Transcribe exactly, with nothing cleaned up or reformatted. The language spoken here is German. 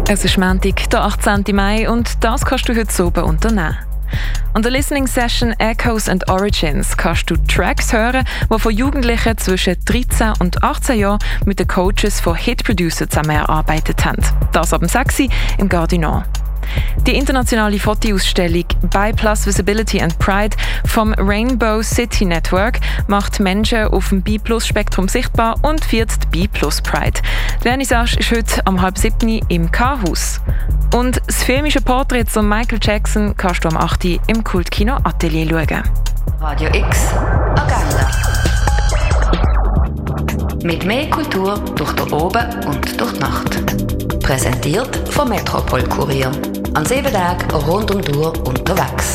Es ist Montag, der achtzehnten Mai, und das kannst du heute oben unternehmen. An der Listening Session Echoes and Origins kannst du Tracks hören, die von Jugendlichen zwischen dreizehn und achtzehn Jahren mit den Coaches von Hit Producer zusammengearbeitet haben. Das ab dem sechs Uhr im Gardinon. Die internationale Fotoausstellung «By Plus Visibility and Pride» vom Rainbow City Network macht Menschen auf dem B-Plus-Spektrum sichtbar und feiert die B-Plus-Pride. Die Vernissage ist heute um halb sieben im K-Haus. Und das filmische Porträt von Michael Jackson kannst du am acht Uhr im Kultkino Atelier schauen. Radio X Agenda. Mit mehr Kultur durch den Oben und durch die Nacht. Präsentiert vom Metropol Kurier. An sieben Tagen rund um die Uhr unterwegs.